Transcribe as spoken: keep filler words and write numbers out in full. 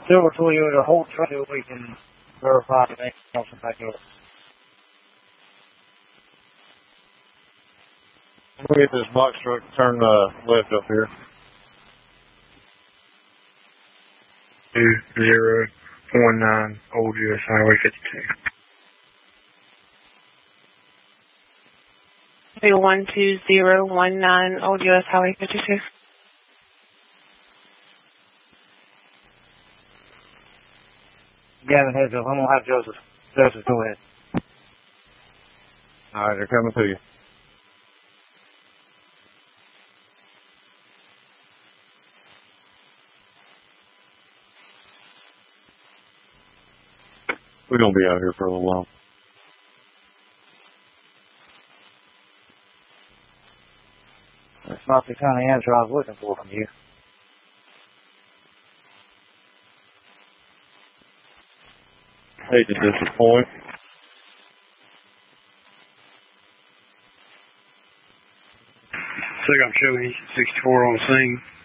Silver Toyota, hold truck till we can verify the name and back up. We'll get this box truck to turn uh, left up here. two zero one nine Old U S Highway fifty-two. one two zero one nine Old U S Highway fifty-two. Gavin, heads up. I'm going to have Joseph. Joseph, go ahead. All right, they're coming to you. We're going to be out here for a little while. That's not the kind of answer I was looking for from you. Hate to disappoint. Second, I'm showing sixty-four on the scene.